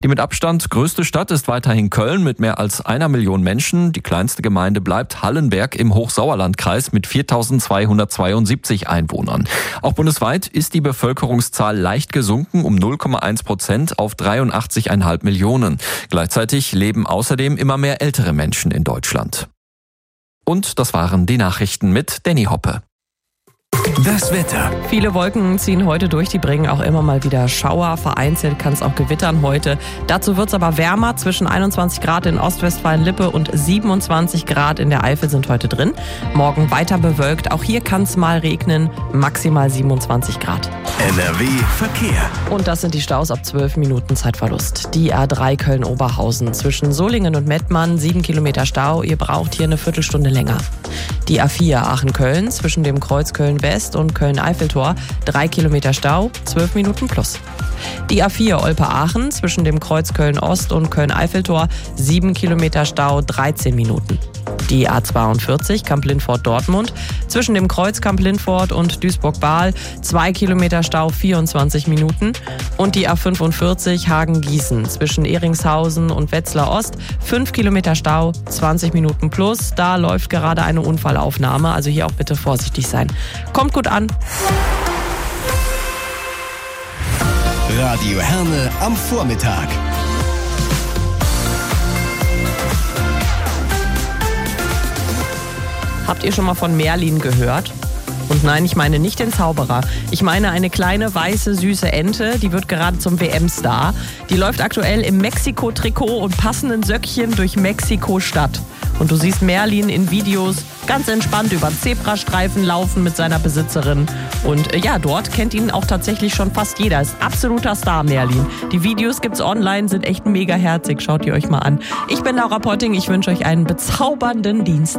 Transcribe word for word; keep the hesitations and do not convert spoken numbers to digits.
Die mit Abstand größte Stadt ist weiterhin Köln mit mehr als einer Million Menschen. Die kleinste Gemeinde bleibt Hallenberg im Hochsauerlandkreis mit viertausendzweihundertzweiundsiebzig Einwohnern. Auch bundesweit ist die Bevölkerungszahl leicht gesunken um null Komma eins Prozent auf dreiundachtzig Komma fünf Millionen. Gleichzeitig leben außerdem immer mehr ältere Menschen in Deutschland. Und das waren die Nachrichten mit Danny Hoppe. Das Wetter. Viele Wolken ziehen heute durch, die bringen auch immer mal wieder Schauer. Vereinzelt kann es auch gewittern heute. Dazu wird es aber wärmer. Zwischen einundzwanzig Grad in Ostwestfalen-Lippe und siebenundzwanzig Grad in der Eifel sind heute drin. Morgen weiter bewölkt. Auch hier kann es mal regnen. Maximal siebenundzwanzig Grad. N R W Verkehr. Und das sind die Staus ab zwölf Minuten Zeitverlust. Die A drei Köln-Oberhausen zwischen Solingen und Mettmann, sieben Kilometer Stau. Ihr braucht hier eine Viertelstunde länger. Die A vier Aachen-Köln zwischen dem Kreuz Köln-West und Köln-Eiffeltor, drei Kilometer Stau, zwölf Minuten plus. Die A vier Olpe-Aachen zwischen dem Kreuz Köln-Ost und Köln-Eiffeltor, sieben Kilometer Stau, dreizehn Minuten. Die A zweiundvierzig Kamp-Lindfort-Dortmund zwischen dem Kreuz Kamp-Lindfort und Duisburg-Bahl, zwei Kilometer Stau, vierundzwanzig Minuten. Und die A fünfundvierzig Hagen-Gießen zwischen Eringshausen und Wetzlar Ost, fünf Kilometer Stau, zwanzig Minuten plus. Da läuft gerade eine Unfallaufnahme, also hier auch bitte vorsichtig sein. Kommt gut an. Radio Herne am Vormittag. Habt ihr schon mal von Merlin gehört? Und nein, ich meine nicht den Zauberer. Ich meine eine kleine, weiße, süße Ente, die wird gerade zum W M-Star. Die läuft aktuell im Mexiko-Trikot und passenden Söckchen durch Mexiko-Stadt. Und du siehst Merlin in Videos ganz entspannt über Zebrastreifen laufen mit seiner Besitzerin. Und äh, ja, dort kennt ihn auch tatsächlich schon fast jeder. Ist absoluter Star, Merlin. Die Videos gibt's online, sind echt mega herzig. Schaut ihr euch mal an. Ich bin Laura Potting, ich wünsche euch einen bezaubernden Dienstag.